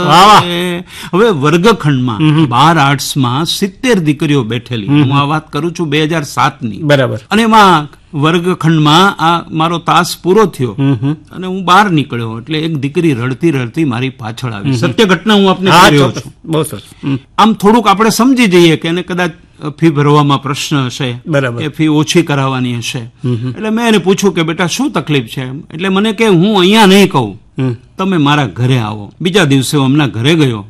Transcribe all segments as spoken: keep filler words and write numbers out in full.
હવે વર્ગખંડમાં બાર આર્ટ્સમાં સિત્તેર દીકરીઓ બેઠેલી, હું આ વાત કરું છું બે હજાર સાત ની, બરાબર. અને એમાં વર્ગખંડમાં આ મારો તાસ પૂરો થયો અને હું બહાર નીકળ્યો એટલે એક દીકરી રડતી રડતી મારી પાછળ આવી. સત્ય ઘટના હું આપને કહી રહ્યો છું. બહુ સરસ. આમ થોડુંક આપણે સમજી જઈએ કે એને કદાચ ફી ભરવામાં પ્રશ્ન હશે, એ ફી ઓછી કરાવવાની હશે. એટલે મેં એને પૂછ્યું કે બેટા શું તકલીફ છે? એટલે મને કે હું અહીંયા નહીં કહું, તમે મારા ઘરે આવો. બીજા દિવસે હું એમના ઘરે ગયો.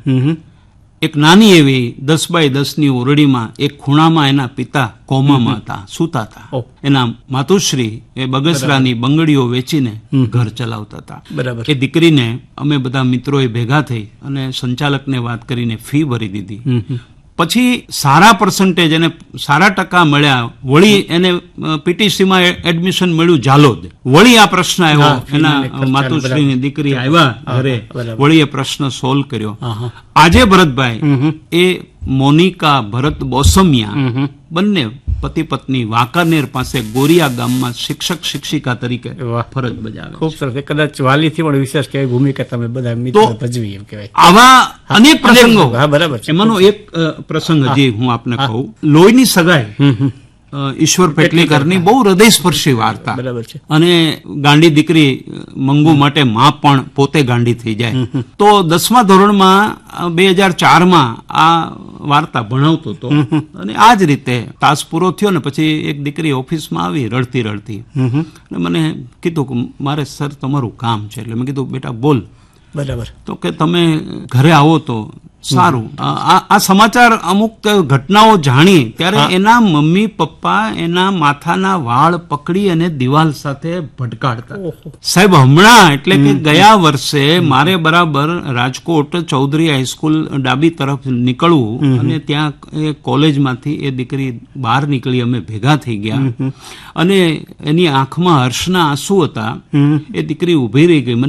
એક નાની એવી દસ બાય દસ ની ઓરડીમાં એક ખૂણામાં એના પિતા કોમામાં હતા, સૂતા હતા. એના માતુશ્રી એ બગસરાની બંગડીઓ વેચીને ઘર ચલાવતા હતા. એ દીકરીને અમે બધા મિત્રોએ ભેગા થઈ અને સંચાલકને વાત કરીને ફી ભરી દીધી. પછી સારા પર્સન્ટેજ એને સારા ટકા મળ્યા, વળી એને પીટીસીમાં એડમિશન મળ્યું ઝાલોદ. વળી આ પ્રશ્ન આવ્યો, એના માતુશ્રીની દીકરી આવ્યા ઘરે, વળી એ પ્રશ્ન સોલ્વ કર્યો. આજે ભરતભાઈ એ મોનિકા ભરત બોસમિયા બંને પતિ પત્ની વાંકાનેર પાસે ગોરિયા ગામમાં શિક્ષક શિક્ષિકા તરીકે ફરજ બજાવે. ખૂબ સરસ. કદાચ વાલીથી પણ વિશેષ કેવી ભૂમિકા તમે બધા મિત્રો ભજવી એમ કહેવાય. આવા અનેક પ્રસંગો. બરાબર. એમાંનો એક પ્રસંગ હજી હું આપને કહું. લોહીની સગાઈ ઈશ્વર પેટલીકરની બહુ હૃદયસ્પર્શી વાર્તા. બરાબર છે. અને ગાંડી દીકરી મંગુ માટે માં પણ પોતે ગાંડી થઈ જાય. તો દસમા ધોરણમાં બે હજાર ચાર માં આ વાર્તા ભણાવતો હતો અને આ જ રીતે તાસ પૂરો થયો ને પછી એક દીકરી ઓફિસમાં આવી રડતી રડતી અને મને કીધું કે મારે સર તમારું કામ છે. એટલે મેં કીધું બેટા બોલ. બરાબર. તો કે તમે ઘરે આવો તો સારું. આ સમાચાર અમુક ઘટનાઓ જાણી ત્યારે એના મમ્મી પપ્પા એના માથાના વાળ પકડી અને દિવાલ સાથે ભટકાડતા. સાહેબ હમણાં એટલે કે ગયા વર્ષે મારે બરાબર રાજકોટ ચૌધરી હાઈસ્કૂલ ડાબી તરફ નીકળવું અને ત્યાં એ કોલેજમાંથી એ દીકરી બહાર નીકળી, અમે ભેગા થઈ ગયા અને એની આંખમાં હર્ષના આંસુ હતા. એ દીકરી ઉભી રહી ગઈ.